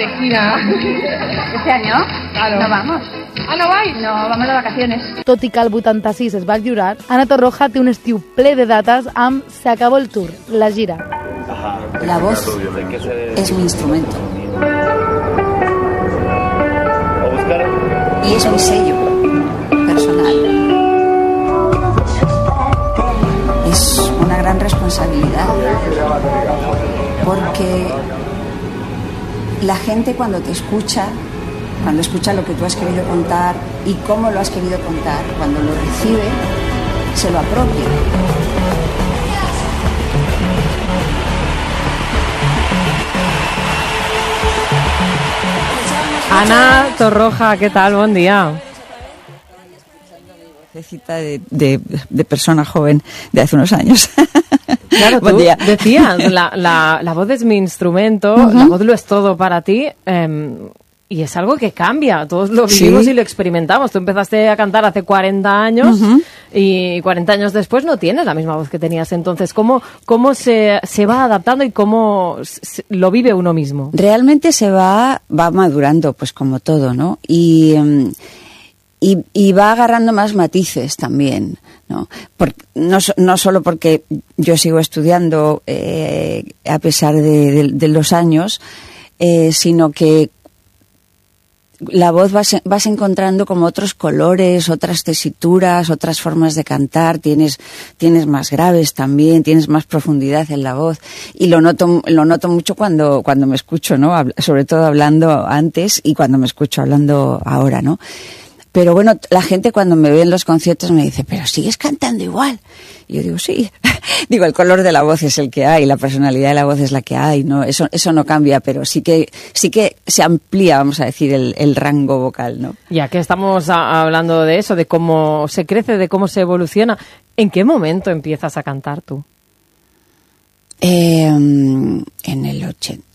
de gira. ¿Este año? Claro. No vamos. Ah, no vais? No, vamos de vacaciones. Tot i que el 86 es va lliurar, Ana Torroja té un estiu ple de dates amb Se acabó el tour, la gira. La voz es mi instrumento. Y es mi sello personal. Es una gran responsabilidad. Porque la gente cuando te escucha, cuando escucha lo que tú has querido contar y cómo lo has querido contar, cuando lo recibe, se lo apropia. Ana Torroja, ¿qué tal? Buen día. Necesita de persona joven de hace unos años. Claro, Buen tú día. decías, la voz es mi instrumento, la voz lo es todo para ti, y es algo que cambia, todos lo vivimos y lo experimentamos. Tú empezaste a cantar hace 40 años y 40 años después no tienes la misma voz que tenías entonces. ¿Cómo se va adaptando y cómo lo vive uno mismo? Realmente se va madurando, pues como todo, ¿no? Y va agarrando más matices también, ¿no? No solo porque yo sigo estudiando a pesar de los años, sino que la voz vas encontrando como otros colores, otras tesituras, otras formas de cantar, tienes más graves también, tienes más profundidad en la voz, y lo noto mucho cuando me escucho, ¿no? Sobre todo hablando antes y cuando me escucho hablando ahora, ¿no? Pero bueno, la gente cuando me ve en los conciertos me dice, pero sigues cantando igual. Y yo digo, sí. Digo, el color de la voz es el que hay, la personalidad de la voz es la que hay, ¿no? Eso no cambia, pero sí que se amplía, vamos a decir, el rango vocal, ¿no? Ya que estamos hablando de eso, de cómo se crece, de cómo se evoluciona, ¿en qué momento empiezas a cantar tú? En el 80...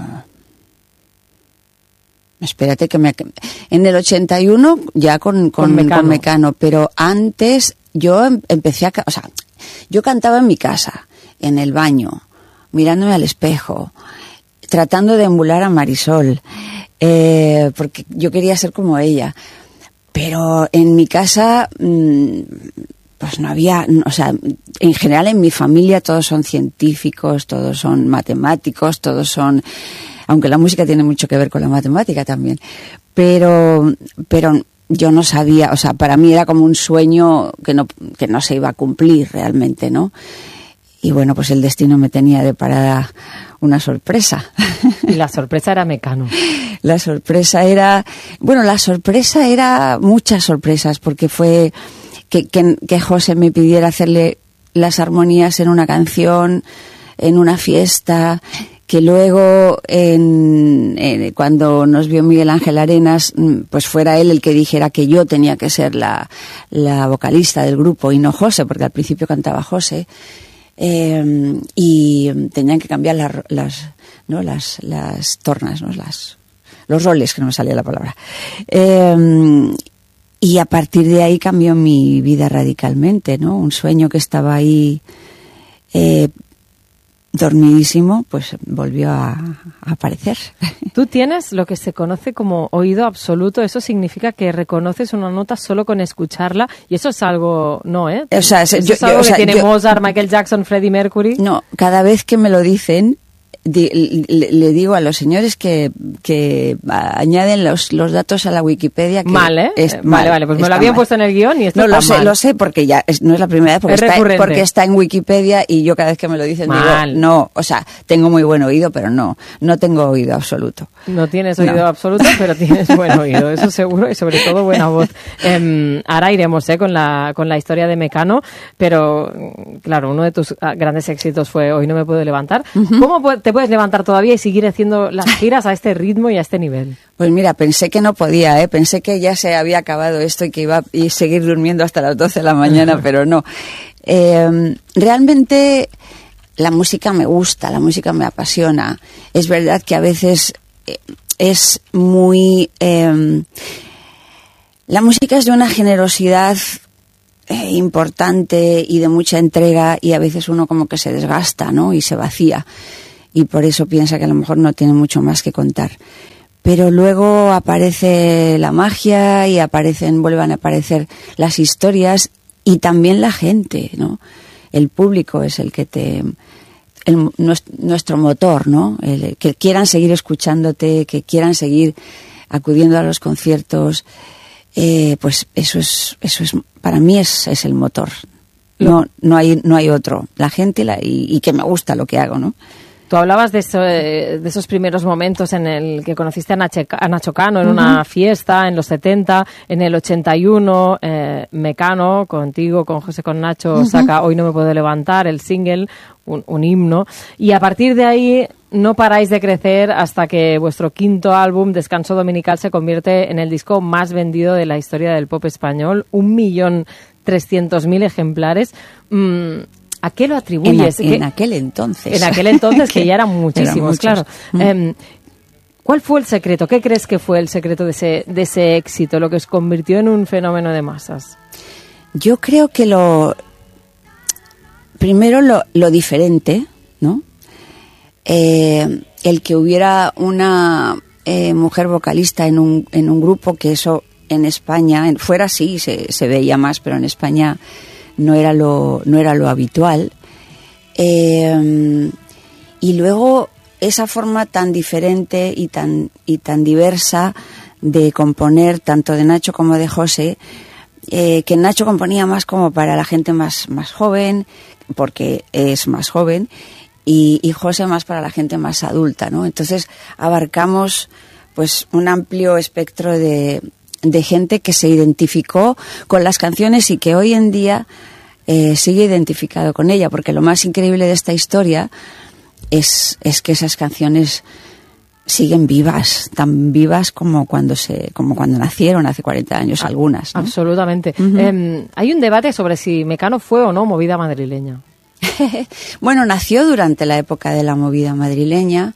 Espérate en el 81 ya con Mecano, pero antes yo empecé yo cantaba en mi casa, en el baño, mirándome al espejo, tratando de emular a Marisol, porque yo quería ser como ella, pero en mi casa pues no había, en general en mi familia todos son científicos, todos son matemáticos, todos son, aunque la música tiene mucho que ver con la matemática también, pero yo no sabía, para mí era como un sueño que no se iba a cumplir realmente, ¿no? Y bueno, pues el destino me tenía deparada una sorpresa. Y la sorpresa era Mecano. La sorpresa era muchas sorpresas, porque fue que José me pidiera hacerle las armonías en una canción, en una fiesta, que luego cuando nos vio Miguel Ángel Arenas, pues fuera él el que dijera que yo tenía que ser la vocalista del grupo y no José, porque al principio cantaba José, y tenían que cambiar las tornas, ¿no? Los roles, que no me salía la palabra. Y a partir de ahí cambió mi vida radicalmente, ¿no? Un sueño que estaba ahí dormidísimo, pues volvió a aparecer. Tú tienes lo que se conoce como oído absoluto. Eso significa que reconoces una nota solo con escucharla, y eso es algo, ¿no? ¿Eso es algo que tiene Mozart, Michael Jackson, Freddie Mercury? No, cada vez que me lo dicen, le digo a los señores que añaden los datos a la Wikipedia. Que mal, ¿eh? Vale, pues me lo habían puesto en el guión y esto no está mal. Lo sé, porque ya no es la primera vez, porque está en Wikipedia, y yo cada vez que me lo dicen mal. digo, no, tengo muy buen oído, pero no tengo oído absoluto. No tienes oído absoluto, pero tienes buen oído, eso seguro, y sobre todo buena voz. Ahora iremos con la historia de Mecano, pero claro, uno de tus grandes éxitos fue Hoy no me puedo levantar. ¿Cómo te puedes levantar todavía y seguir haciendo las giras a este ritmo y a este nivel? Pues mira, pensé que no podía, pensé que ya se había acabado esto y que iba a seguir durmiendo hasta las 12 de la mañana, pero no. Realmente la música me gusta, la música me apasiona. Es verdad que a veces es muy... la música es de una generosidad importante y de mucha entrega, y a veces uno como que se desgasta, ¿no? Y se vacía, y por eso piensa que a lo mejor no tiene mucho más que contar. pero luego aparece la magia y vuelven a aparecer las historias y también la gente, ¿no? El público es el que nuestro motor, ¿no? Que quieran seguir escuchándote, que quieran seguir acudiendo a los conciertos, pues eso es para mí es el motor. No hay otro. La gente y que me gusta lo que hago, ¿no? Tú hablabas de esos primeros momentos en el que conociste a Nacho Cano en una fiesta en los 70, en el 81, Mecano, contigo, con José, con Nacho, saca Hoy no me puedo levantar, el single, un himno, y a partir de ahí no paráis de crecer hasta que vuestro quinto álbum, Descanso Dominical, se convierte en el disco más vendido de la historia del pop español, 1.300.000 ejemplares. ¿A qué lo atribuyes? En aquel entonces. En aquel entonces, que ya eran muchísimos, claro. ¿Cuál fue el secreto? ¿Qué crees que fue el secreto de ese éxito, lo que os convirtió en un fenómeno de masas? Yo creo que primero lo diferente, ¿no? El que hubiera una mujer vocalista en un grupo, que eso en España, fuera sí se veía más, pero en España no era lo habitual. Y luego esa forma tan diferente y tan diversa de componer, tanto de Nacho como de José, que Nacho componía más como para la gente más joven, porque es más joven, y José más para la gente más adulta, ¿no? Entonces abarcamos pues un amplio espectro de gente que se identificó con las canciones y que hoy en día sigue identificado con ella, porque lo más increíble de esta historia es que esas canciones siguen vivas, tan vivas como cuando nacieron hace 40 años algunas, ¿no? Absolutamente. Hay un debate sobre si Mecano fue o no movida madrileña. Bueno, nació durante la época de la movida madrileña.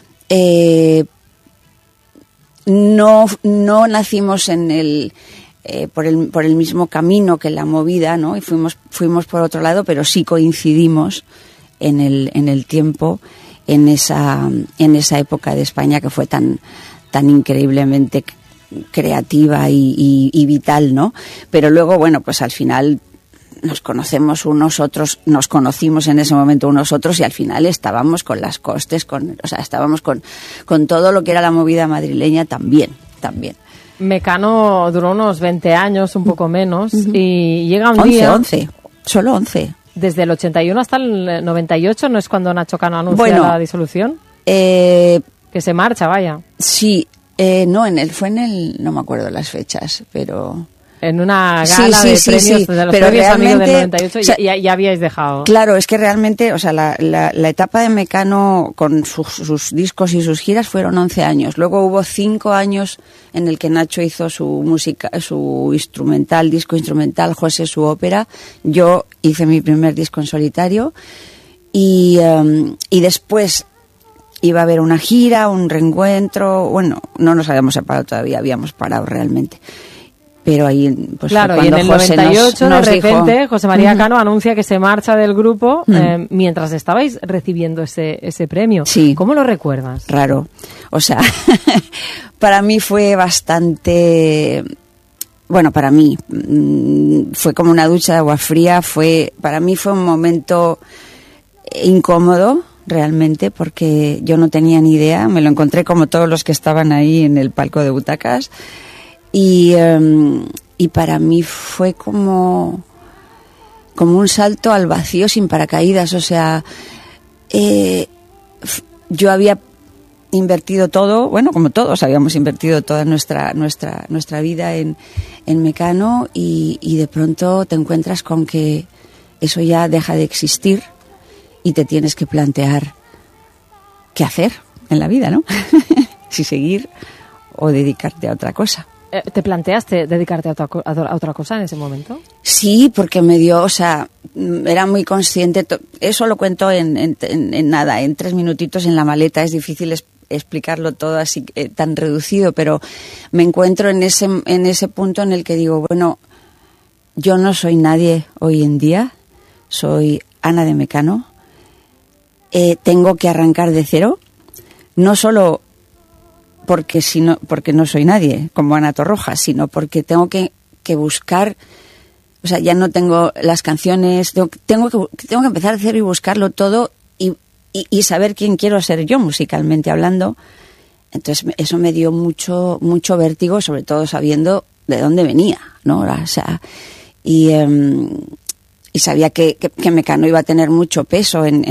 No nacimos por el mismo camino que la movida, ¿no? Y fuimos por otro lado, pero sí coincidimos en el tiempo, en esa época de España que fue tan increíblemente creativa y vital, ¿no? Pero luego, bueno, pues al final nos conocemos unos otros, nos conocimos en ese momento unos otros, y al final estábamos con las costes, estábamos con todo lo que era la movida madrileña también. Mecano duró unos 20 años, un poco menos, y llega un día... 11, solo 11. Desde el 81 hasta el 98, ¿no es cuando Nacho Cano anuncia la disolución? Que se marcha, vaya. Sí, no me acuerdo las fechas, pero... En una gala de premios de los premios Amigos del 98, ya habíais dejado. Claro, es que realmente, o sea, la etapa de Mecano con sus discos y sus giras fueron 11 años. Luego hubo 5 años en el que Nacho hizo su música, su disco instrumental, José su ópera. Yo hice mi primer disco en solitario y después iba a haber una gira, un reencuentro. Bueno, no nos habíamos separado todavía, habíamos parado realmente. Pero ahí, pues, claro, y en el 98 de repente José María Cano anuncia que se marcha del grupo mientras estabais recibiendo ese premio. Sí. ¿Cómo lo recuerdas? Raro. O sea, para mí fue bastante... Bueno, para mí fue como una ducha de agua fría. Para mí fue un momento incómodo, realmente, porque yo no tenía ni idea. Me lo encontré como todos los que estaban ahí en el palco de butacas. Y para mí fue como un salto al vacío sin paracaídas. O sea, yo había invertido todo, bueno, como todos habíamos invertido toda nuestra vida en Mecano, y de pronto te encuentras con que eso ya deja de existir y te tienes que plantear qué hacer en la vida, ¿no? Si seguir o dedicarte a otra cosa. ¿Te planteaste dedicarte a otra cosa en ese momento? Sí, porque me dio, o sea, era muy consciente. Eso lo cuento en nada, en 3 minutitos en la maleta. Es difícil explicarlo todo así tan reducido, pero me encuentro en ese punto en el que digo, bueno, yo no soy nadie hoy en día, soy Ana de Mecano. Tengo que arrancar de cero, no solo porque no soy nadie, como Ana Torroja, sino porque tengo que buscar, o sea, ya no tengo las canciones, tengo que empezar a hacer y buscarlo todo y saber quién quiero ser yo musicalmente hablando. Entonces eso me dio mucho vértigo, sobre todo sabiendo de dónde venía, ¿no? O sea, y sabía que Mecano iba a tener mucho peso en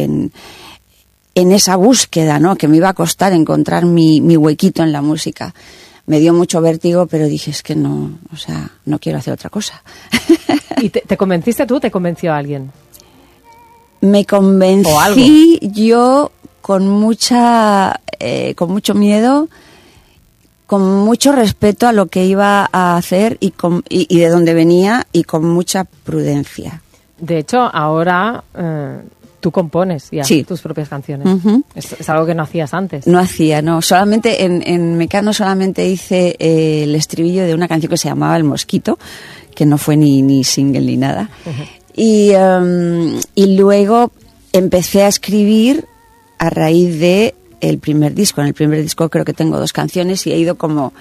esa búsqueda, ¿no? Que me iba a costar encontrar mi huequito en la música. Me dio mucho vértigo, pero dije, es que no, o sea, no quiero hacer otra cosa. ¿Y te convenciste tú o te convenció alguien? Me convencí yo con mucho miedo, con mucho respeto a lo que iba a hacer y de dónde venía, y con mucha prudencia. De hecho, ahora tú compones ya tus propias canciones. Uh-huh. Es algo que no hacías antes. No hacía, no. Solamente en Mecano solamente hice el estribillo de una canción que se llamaba El Mosquito, que no fue ni single ni nada. Uh-huh. Y luego empecé a escribir a raíz de el primer disco. En el primer disco creo que tengo 2 canciones y he ido como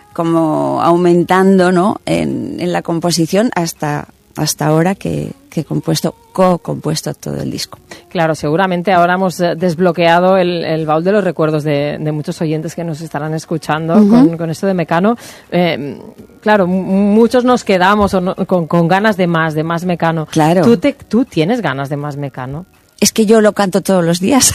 aumentando, ¿no? en la composición hasta ahora que he co-compuesto todo el disco. Claro, seguramente ahora hemos desbloqueado el baúl de los recuerdos de muchos oyentes que nos estarán escuchando. Uh-huh. con esto de Mecano. Claro, muchos nos quedamos con ganas de más Mecano. Claro. ¿Tú tienes ganas de más Mecano? Es que yo lo canto todos los días.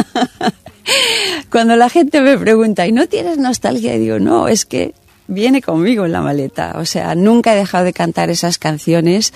Cuando la gente me pregunta, ¿y no tienes nostalgia? Y digo, no, es que viene conmigo en la maleta. O sea, nunca he dejado de cantar esas canciones,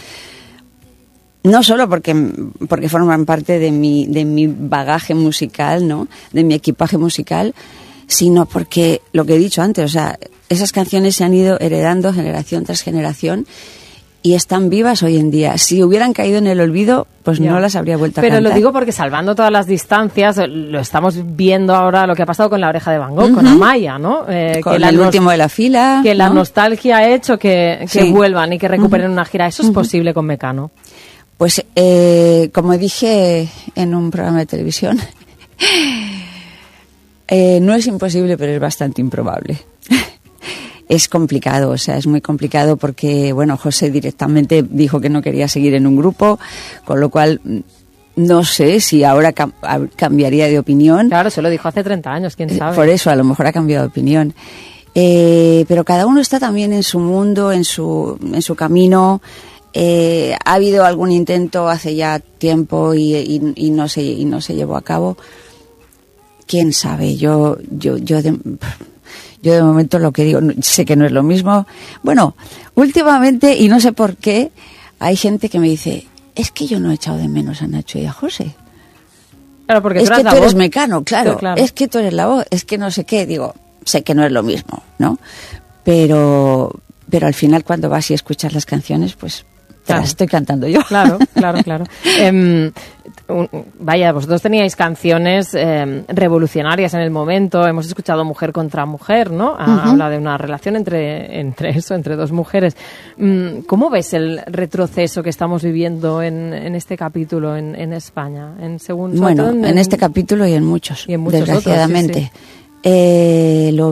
no solo porque forman parte de mi bagaje musical, ¿no? De mi equipaje musical, sino porque, lo que he dicho antes, o sea, esas canciones se han ido heredando generación tras generación y están vivas hoy en día. Si hubieran caído en el olvido, pues no las habría vuelto a cantar. Pero lo digo porque, salvando todas las distancias, lo estamos viendo ahora, lo que ha pasado con La Oreja de Van Gogh, uh-huh, con Amaya, ¿no? Con El Último de la Fila. Que, ¿no?, la nostalgia ha hecho que vuelvan y que recuperen, uh-huh, una gira. ¿Eso es posible con Mecano? Pues, como dije en un programa de televisión, no es imposible, pero es bastante improbable. Es complicado, o sea, es muy complicado porque, bueno, José directamente dijo que no quería seguir en un grupo, con lo cual no sé si ahora cambiaría de opinión. Claro, se lo dijo hace 30 años, quién sabe. Por eso, a lo mejor ha cambiado de opinión. Pero cada uno está también en su mundo, en su camino. Ha habido algún intento hace ya tiempo y no se llevó a cabo. ¿Quién sabe? Yo de momento lo que digo, sé que no es lo mismo. Bueno, últimamente, y no sé por qué, hay gente que me dice, es que yo no he echado de menos a Nacho y a José. Claro, porque es que tú eres Mecano, claro. Sí, claro. Es que tú eres la voz, es que no sé qué. Digo, sé que no es lo mismo, ¿no? Pero al final, cuando vas y escuchas las canciones, pues claro, las estoy cantando yo. Claro. Vaya, vosotros teníais canciones revolucionarias en el momento. Hemos escuchado Mujer contra Mujer, ¿no? Uh-huh. Habla de una relación entre dos mujeres. ¿Cómo ves el retroceso que estamos viviendo en este capítulo en España? Bueno, en este capítulo y en muchos desgraciadamente. Otros, sí. Lo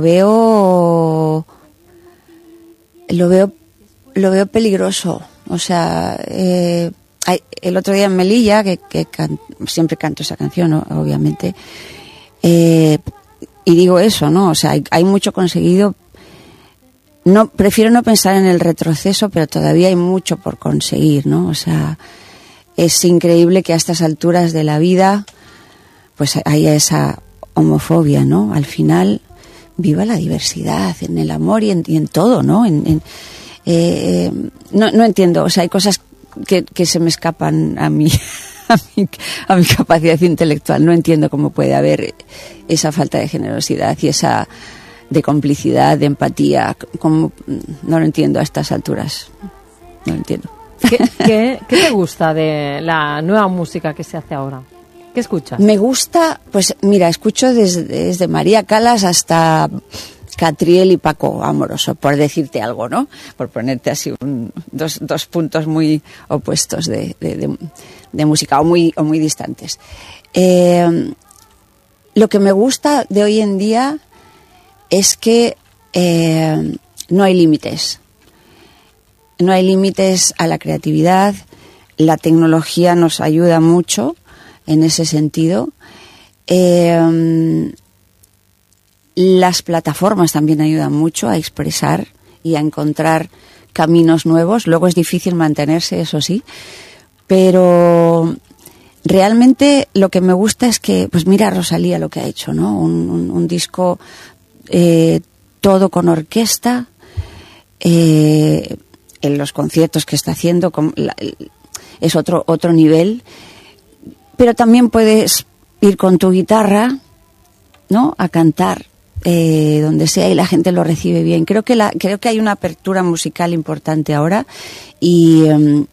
veo peligroso. O sea, el otro día en Melilla, que siempre canto esa canción, ¿no?, obviamente, y digo eso, ¿no? O sea, hay mucho conseguido. No, prefiero no pensar en el retroceso, pero todavía hay mucho por conseguir, ¿no? O sea, es increíble que a estas alturas de la vida pues haya esa homofobia, ¿no? Al final, viva la diversidad en el amor y en todo, ¿no? No entiendo, o sea, hay cosas que se me escapan a mi capacidad intelectual. No entiendo cómo puede haber esa falta de generosidad y esa de complicidad, de empatía. No lo entiendo a estas alturas. No lo entiendo. ¿Qué te gusta de la nueva música que se hace ahora? ¿Qué escuchas? Me gusta, pues mira, escucho desde María Calas hasta Catriel y Paco Amoroso, por decirte algo, ¿no? Por ponerte así dos puntos muy opuestos de música o muy distantes. Lo que me gusta de hoy en día es que no hay límites. No hay límites a la creatividad. La tecnología nos ayuda mucho en ese sentido. Las plataformas también ayudan mucho a expresar y a encontrar caminos nuevos. Luego es difícil mantenerse, eso sí, pero realmente lo que me gusta es que, pues mira Rosalía lo que ha hecho, ¿no? Un disco todo con orquesta, en los conciertos que está haciendo es otro nivel, pero también puedes ir con tu guitarra, ¿no?, a cantar donde sea y la gente lo recibe bien. Creo que hay una apertura musical importante ahora y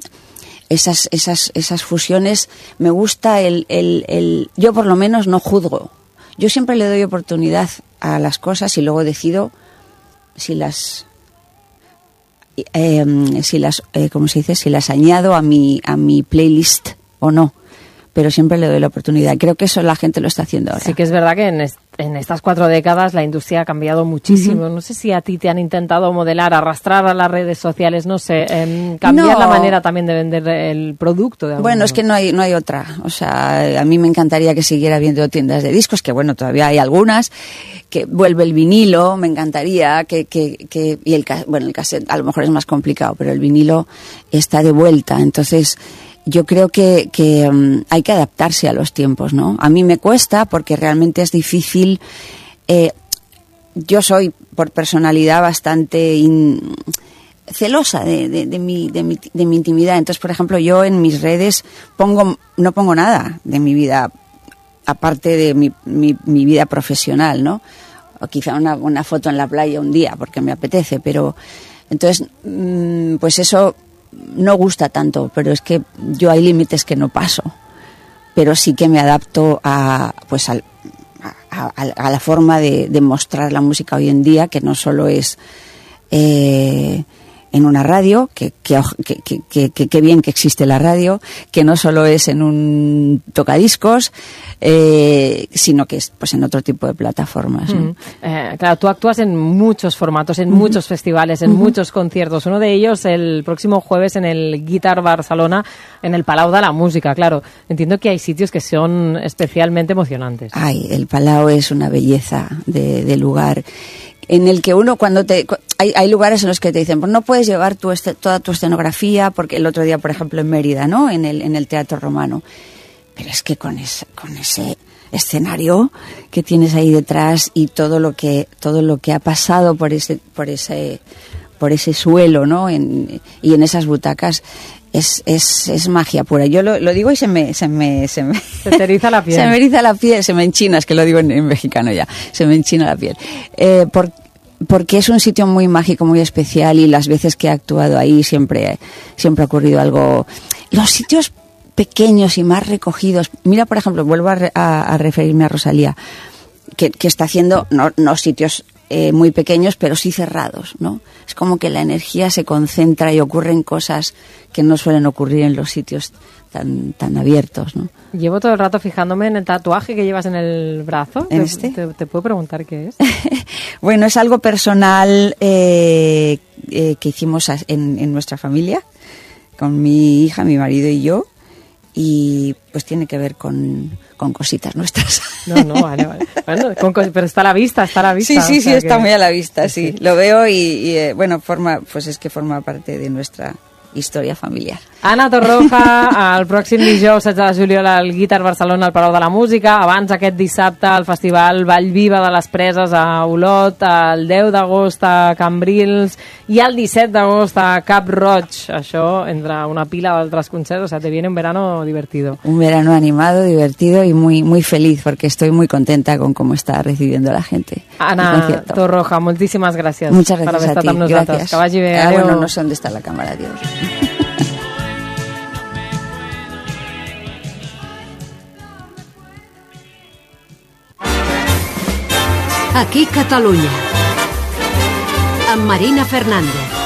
esas fusiones me gusta yo por lo menos no juzgo. Yo siempre le doy oportunidad a las cosas y luego decido si las ¿cómo se dice? Si las añado a mi playlist o no. Pero siempre le doy la oportunidad. Creo que eso la gente lo está haciendo ahora. Sí que es verdad que en estas 4 décadas la industria ha cambiado muchísimo. No sé si a ti te han intentado modelar, arrastrar a las redes sociales, no sé, cambiar la manera también de vender el producto. Bueno, es que no hay otra. O sea, a mí me encantaría que siguiera habiendo tiendas de discos, que bueno, todavía hay algunas, que vuelve el vinilo, me encantaría y el cassette a lo mejor es más complicado, pero el vinilo está de vuelta. Entonces, yo creo que hay que adaptarse a los tiempos, ¿no? A mí me cuesta porque realmente es difícil. Yo soy, por personalidad, bastante celosa de mi intimidad. Entonces, por ejemplo, yo en mis redes no pongo nada de mi vida, aparte de mi vida profesional, ¿no? O quizá una foto en la playa un día, porque me apetece, pero entonces, pues eso no gusta tanto, pero es que yo hay límites que no paso, pero sí que me adapto a la forma de mostrar la música hoy en día, que no solo es en una radio, que bien que existe la radio, que no solo es en un tocadiscos, sino que es pues en otro tipo de plataformas, ¿no? Claro, tú actúas en muchos formatos, en muchos festivales, en muchos conciertos. Uno de ellos el próximo jueves en el Guitar Barcelona, en el Palau de la Música. Claro, entiendo que hay sitios que son especialmente emocionantes. Ay, el Palau es una belleza de lugar, en el que uno hay lugares en los que te dicen, pues no puedes llevar toda tu escenografía, porque el otro día, por ejemplo, en Mérida, ¿no?, en el Teatro Romano. Pero es que con ese escenario que tienes ahí detrás y todo lo que ha pasado por ese suelo, ¿no?, y en esas butacas, es magia pura. Yo lo digo y se me te eriza la piel. Se me eriza la piel, se me enchina, es que lo digo en mexicano ya, se me enchina la piel. Porque es un sitio muy mágico, muy especial, y las veces que he actuado ahí siempre ha ocurrido algo. Los sitios pequeños y más recogidos. Mira, por ejemplo, vuelvo a referirme a Rosalía, que está haciendo no sitios muy pequeños, pero sí cerrados, ¿no? Es como que la energía se concentra y ocurren cosas que no suelen ocurrir en los sitios tan abiertos, ¿no? Llevo todo el rato fijándome en el tatuaje que llevas en el brazo. ¿En este? ¿Te puedo preguntar qué es? Bueno, es algo personal que hicimos en nuestra familia, con mi hija, mi marido y yo, y pues tiene que ver con cositas nuestras. No, vale. Bueno, pero está a la vista. Sí, está muy a la vista, sí. Lo veo y bueno, forma parte de nuestra història familiar. Anna Torroja, el pròxim dijous 16 de juliol al Guitar Barcelona al Palau de la Música, abans aquest dissabte al Festival Vallviva de les Preses a Olot, el 10 d'agost a Cambrils i el 17 d'agost a Cap Roig. Això entre una pila d'altres concerts, o sea, te viene un verano divertido. Un verano animado, divertido y muy, muy feliz, porque estoy muy contenta con cómo está recibiendo la gente. Anna Torroja, moltíssimes gràcies. Muchas gracias per haver estat a ti. amb nosaltres. Gracias. Que vagi bé. Bueno, no sé dónde está la cámara, adiós. Aquí Catalunya, amb Marina Fernández.